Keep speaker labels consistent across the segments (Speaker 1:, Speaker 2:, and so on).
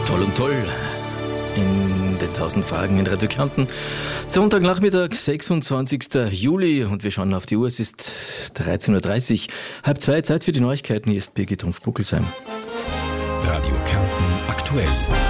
Speaker 1: Toll und toll. In den 1000 Fragen in Radio Kärnten. Sonntagnachmittag, 26. Juli und wir schauen auf die Uhr. Es ist 13.30 Uhr. 1:30, Zeit für die Neuigkeiten. Hier ist Birgit Trumpf-Buckelsheim.
Speaker 2: Radio Kärnten aktuell.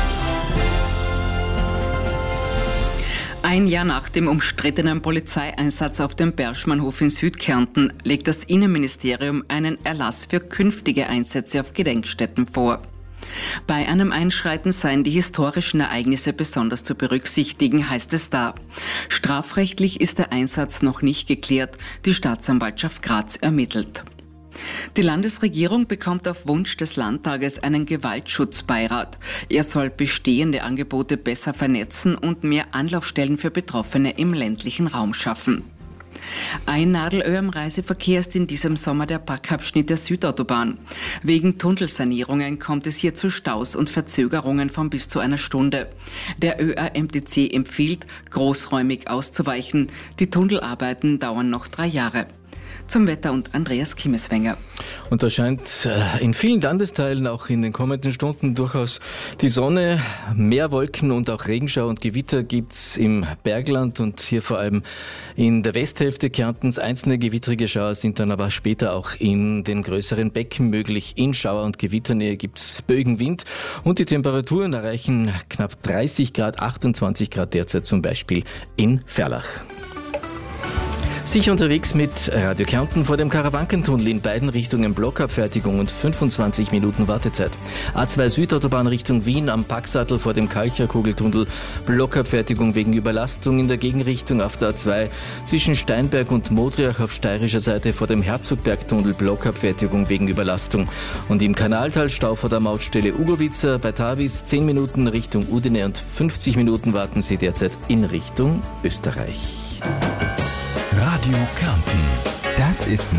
Speaker 3: Ein Jahr nach dem umstrittenen Polizeieinsatz auf dem Berschmannhof in Südkärnten legt das Innenministerium einen Erlass für künftige Einsätze auf Gedenkstätten vor. Bei einem Einschreiten seien die historischen Ereignisse besonders zu berücksichtigen, heißt es da. Strafrechtlich ist der Einsatz noch nicht geklärt, die Staatsanwaltschaft Graz ermittelt. Die Landesregierung bekommt auf Wunsch des Landtages einen Gewaltschutzbeirat. Er soll bestehende Angebote besser vernetzen und mehr Anlaufstellen für Betroffene im ländlichen Raum schaffen. Ein Nadelöhr im Reiseverkehr ist in diesem Sommer der Packabschnitt der Südautobahn. Wegen Tunnelsanierungen kommt es hier zu Staus und Verzögerungen von bis zu einer Stunde. Der ÖAMTC empfiehlt, großräumig auszuweichen. Die Tunnelarbeiten dauern noch 3 Jahre. Zum Wetter und Andreas Kimmeswenger.
Speaker 1: Und da scheint in vielen Landesteilen auch in den kommenden Stunden durchaus die Sonne. Mehr Wolken und auch Regenschauer und Gewitter gibt's im Bergland und hier vor allem in der Westhälfte Kärntens. Einzelne gewittrige Schauer sind dann aber später auch in den größeren Becken möglich. In Schauer- und Gewitternähe gibt's böigen Wind und die Temperaturen erreichen knapp 30 Grad, 28 Grad derzeit zum Beispiel in Ferlach. Sicher unterwegs mit Radio Kärnten vor dem Karawankentunnel in beiden Richtungen Blockabfertigung und 25 Minuten Wartezeit. A2 Südautobahn Richtung Wien am Packsattel vor dem Kalcher-Kugeltunnel Blockabfertigung wegen Überlastung in der Gegenrichtung auf der A2 zwischen Steinberg und Modriach auf steirischer Seite vor dem Herzogbergtunnel Blockabfertigung wegen Überlastung. Und im Kanaltal Stau vor der Mautstelle Ugowitzer bei Tavis 10 Minuten Richtung Udine und 50 Minuten warten Sie derzeit in Richtung Österreich.
Speaker 2: Radio Kärnten. Das ist